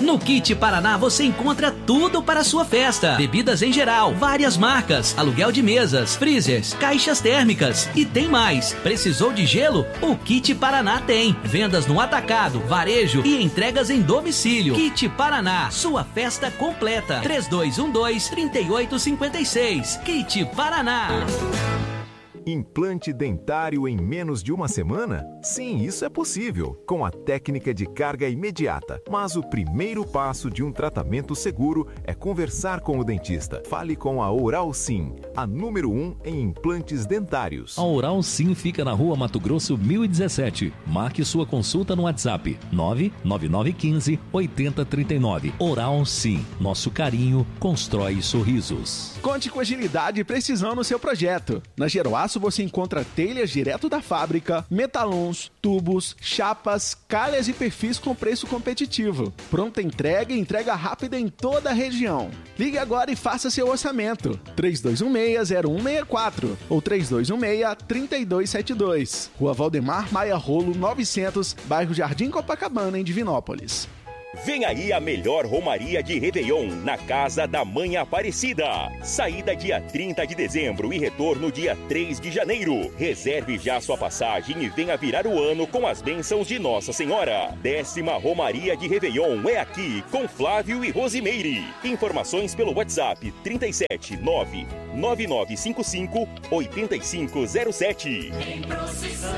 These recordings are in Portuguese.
No Kit Paraná você encontra tudo para a sua festa. Bebidas em geral, várias marcas, aluguel de mesas, freezers, caixas térmicas e tem mais. Precisou de gelo? O Kit Paraná tem. Vendas no atacado, varejo e entregas em domicílio. Kit Paraná, sua festa completa. 3212-3856. Kit Paraná. Implante dentário em menos de uma semana? Sim, isso é possível, com a técnica de carga imediata. Mas o primeiro passo de um tratamento seguro é conversar com o dentista. Fale com a Oral Sim, a número 1 em implantes dentários. A Oral Sim fica na Rua Mato Grosso 1017. Marque sua consulta no WhatsApp 99915-8039. Oral Sim, nosso carinho constrói sorrisos. Conte com agilidade e precisão no seu projeto. Na Geroaço você encontra telhas direto da fábrica, metalons, tubos, chapas, calhas e perfis com preço competitivo. Pronta entrega e entrega rápida em toda a região. Ligue agora e faça seu orçamento. 3216-0164 ou 3216-3272. Rua Valdemar Maia Rolo 900, bairro Jardim Copacabana, em Divinópolis. Vem aí a melhor romaria de Réveillon na Casa da Mãe Aparecida. Saída dia 30 de dezembro e retorno dia 3 de janeiro. Reserve já sua passagem e venha virar o ano com as bênçãos de Nossa Senhora. 10ª Romaria de Réveillon é aqui com Flávio e Rosimeire. Informações pelo WhatsApp 379-9955-8507. Em procissão.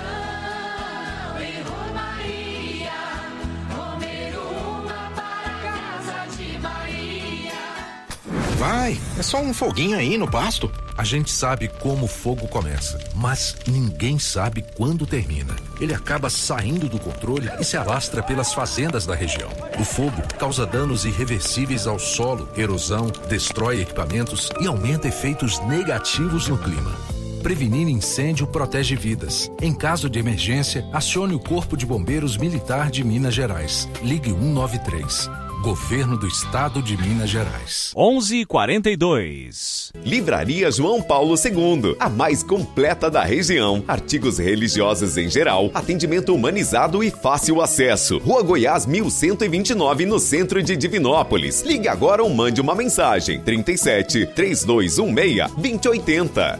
Vai, é só um foguinho aí no pasto. A gente sabe como o fogo começa, mas ninguém sabe quando termina. Ele acaba saindo do controle e se alastra pelas fazendas da região. O fogo causa danos irreversíveis ao solo, erosão, destrói equipamentos e aumenta efeitos negativos no clima. Prevenir incêndio protege vidas. Em caso de emergência, acione o Corpo de Bombeiros Militar de Minas Gerais. Ligue 193. Governo do Estado de Minas Gerais. 11:42. Livraria João Paulo II, a mais completa da região. Artigos religiosos em geral, atendimento humanizado e fácil acesso. Rua Goiás 1129, no centro de Divinópolis. Ligue agora ou mande uma mensagem. 37-3216-2080.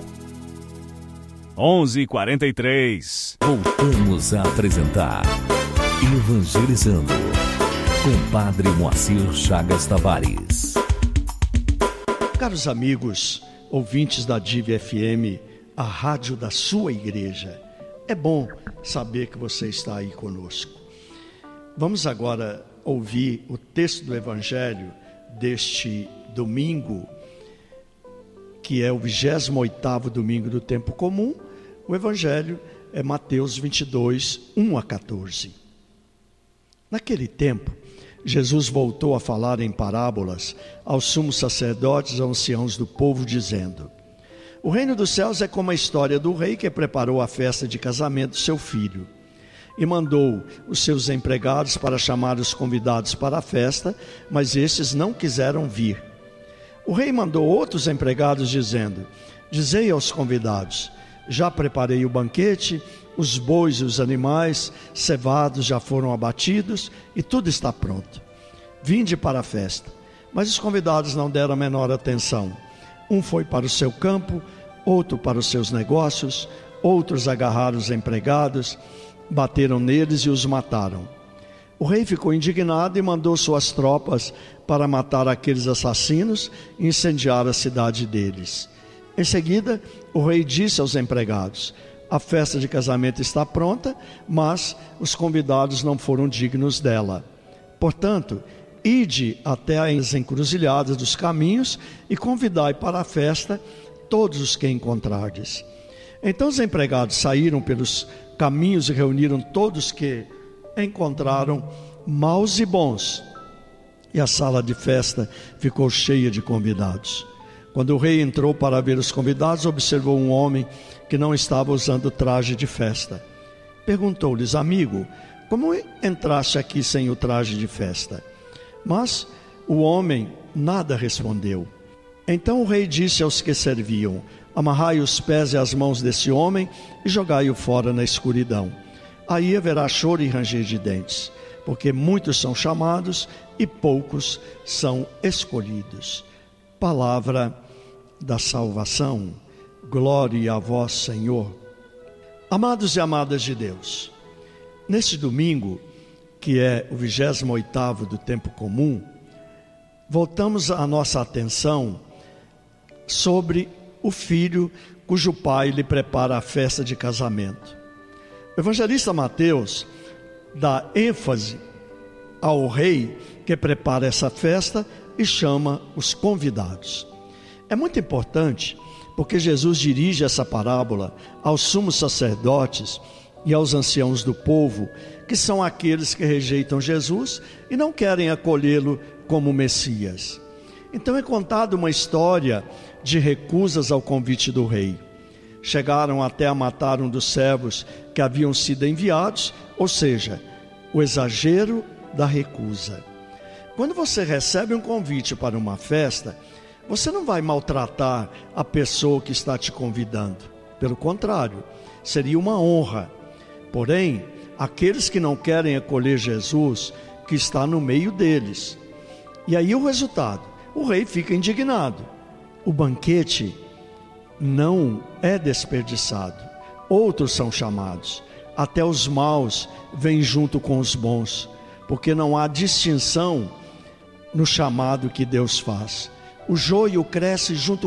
11:43. Voltamos a apresentar Evangelizando com Padre Moacir Chagas Tavares. Caros amigos, ouvintes da DIV FM, a rádio da sua igreja, é bom saber que você está aí conosco. Vamos agora ouvir o texto do Evangelho deste domingo, que é o 28º domingo do tempo comum. O Evangelho é Mateus 22, 1 a 14. Naquele tempo, Jesus voltou a falar em parábolas aos sumos sacerdotes e anciãos do povo, dizendo: o reino dos céus é como a história do rei que preparou a festa de casamento do seu filho, e mandou os seus empregados para chamar os convidados para a festa, mas estes não quiseram vir. O rei mandou outros empregados, dizendo: dizei aos convidados: já preparei o banquete, os bois e os animais cevados já foram abatidos e tudo está pronto. Vinde para a festa. Mas os convidados não deram a menor atenção. Um foi para o seu campo, outro para os seus negócios, outros agarraram os empregados, bateram neles e os mataram. O rei ficou indignado e mandou suas tropas para matar aqueles assassinos e incendiar a cidade deles. Em seguida, o rei disse aos empregados: a festa de casamento está pronta, mas os convidados não foram dignos dela. Portanto, ide até as encruzilhadas dos caminhos e convidai para a festa todos os que encontrardes. Então os empregados saíram pelos caminhos e reuniram todos que encontraram, maus e bons, e a sala de festa ficou cheia de convidados. Quando o rei entrou para ver os convidados, observou um homem que não estava usando traje de festa. Perguntou-lhes: amigo, como entraste aqui sem o traje de festa? Mas o homem nada respondeu. Então o rei disse aos que serviam: amarrai os pés e as mãos desse homem e jogai-o fora na escuridão. Aí haverá choro e ranger de dentes, porque muitos são chamados e poucos são escolhidos. Palavra da salvação. Glória a vós, Senhor. Amados e amadas de Deus, neste domingo, que é o 28º do tempo comum, voltamos a nossa atenção sobre o filho cujo pai lhe prepara a festa de casamento. O evangelista Mateus dá ênfase ao rei que prepara essa festa e chama os convidados. É muito importante porque Jesus dirige essa parábola aos sumos sacerdotes e aos anciãos do povo, que são aqueles que rejeitam Jesus e não querem acolhê-lo como Messias. Então é contada uma história de recusas ao convite do rei. Chegaram até a matar um dos servos que haviam sido enviados, ou seja, o exagero da recusa. Quando você recebe um convite para uma festa, você não vai maltratar a pessoa que está te convidando. Pelo contrário, seria uma honra. Porém, aqueles que não querem acolher Jesus, que está no meio deles. E aí o resultado, o rei fica indignado. O banquete não é desperdiçado. Outros são chamados. Até os maus vêm junto com os bons, porque não há distinção no chamado que Deus faz. O joio cresce junto